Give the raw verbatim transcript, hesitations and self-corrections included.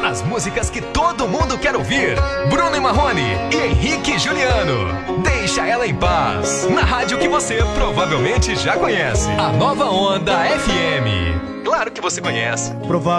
As músicas que todo mundo quer ouvir. Bruno e Marrone e Henrique e Juliano. Deixa ela em paz. Na rádio que você provavelmente já conhece. A Nova Onda F M. Claro que você conhece. Provável.